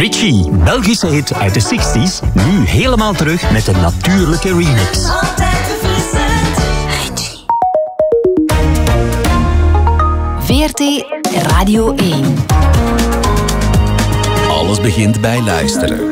Richie, Belgische hit uit de 60s, nu helemaal terug met een natuurlijke remix. Altijd verfrissend. Richie. VRT Radio 1. Alles begint bij luisteren.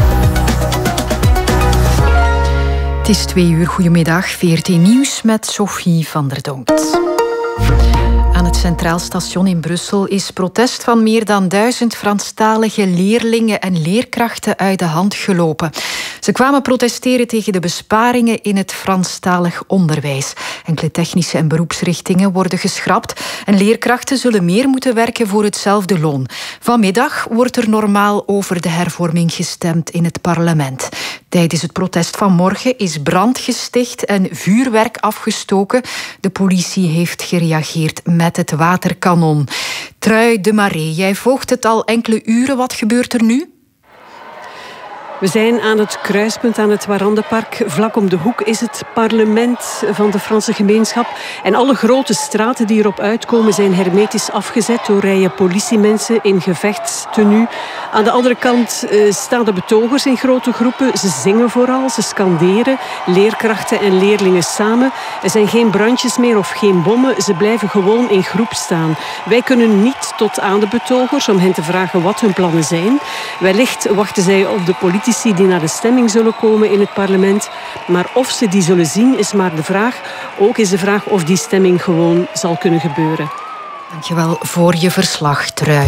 Het is 2:00. Goedemiddag. VRT Nieuws met Sophie van der Donkt. Aan het Centraal Station in Brussel is protest van meer dan 1000 Franstalige leerlingen en leerkrachten uit de hand gelopen. Ze kwamen protesteren tegen de besparingen in het Franstalig onderwijs. Enkele technische en beroepsrichtingen worden geschrapt en leerkrachten zullen meer moeten werken voor hetzelfde loon. Vanmiddag wordt er normaal over de hervorming gestemd in het parlement. Tijdens het protest van morgen is brand gesticht en vuurwerk afgestoken. De politie heeft gereageerd met het waterkanon. Trui de Maré, jij volgt het al enkele uren. Wat gebeurt er nu? We zijn aan het kruispunt aan het Warandenpark. Vlak om de hoek is het parlement van de Franse gemeenschap. En alle grote straten die erop uitkomen zijn hermetisch afgezet door rijen politiemensen in gevechtstenue. Aan de andere kant staan de betogers in grote groepen. Ze zingen vooral, ze skanderen. Leerkrachten en leerlingen samen. Er zijn geen brandjes meer of geen bommen. Ze blijven gewoon in groep staan. Wij kunnen niet tot aan de betogers om hen te vragen wat hun plannen zijn. Wellicht wachten zij op de politici die naar de stemming zullen komen in het parlement. Maar of ze die zullen zien, is maar de vraag. Ook is de vraag of die stemming gewoon zal kunnen gebeuren. Dankjewel voor je verslag, Trui.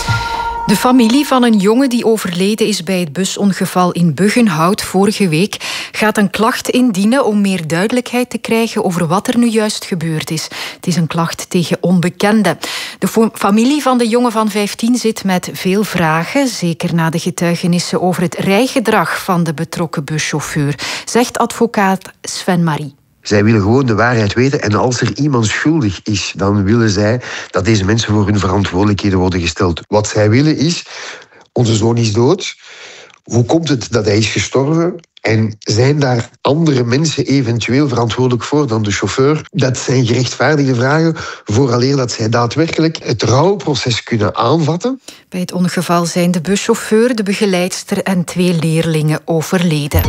De familie van een jongen die overleden is bij het busongeval in Buggenhout vorige week gaat een klacht indienen om meer duidelijkheid te krijgen over wat er nu juist gebeurd is. Het is een klacht tegen onbekenden. De familie van de jongen van 15 zit met veel vragen, zeker na de getuigenissen over het rijgedrag van de betrokken buschauffeur, zegt advocaat Sven Marie. Zij willen gewoon de waarheid weten en als er iemand schuldig is, dan willen zij dat deze mensen voor hun verantwoordelijkheden worden gesteld. Wat zij willen is, onze zoon is dood. Hoe komt het dat hij is gestorven? En zijn daar andere mensen eventueel verantwoordelijk voor dan de chauffeur? Dat zijn gerechtvaardigde vragen vooraleer dat zij daadwerkelijk het rouwproces kunnen aanvatten. Bij het ongeval zijn de buschauffeur, de begeleidster en 2 leerlingen overleden.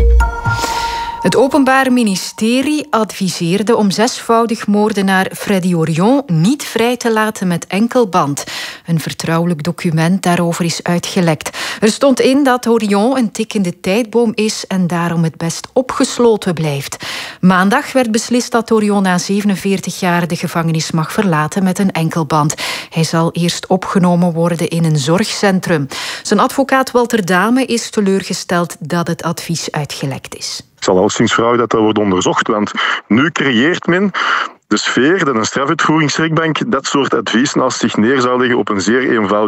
Het Openbaar Ministerie adviseerde om 6-voudig moordenaar Freddy Orion niet vrij te laten met enkelband. Een vertrouwelijk document daarover is uitgelekt. Er stond in dat Orion een tikkende tijdboom is en daarom het best opgesloten blijft. Maandag werd beslist dat Orion na 47 jaar de gevangenis mag verlaten met een enkelband. Hij zal eerst opgenomen worden in een zorgcentrum. Zijn advocaat Walter Dame is teleurgesteld dat het advies uitgelekt is. Het zal alleszins vragen dat wordt onderzocht, want nu creëert men de sfeer dat een strafuitvoeringsrechtbank dat soort advies naast zich neer zou leggen op een zeer eenvoudige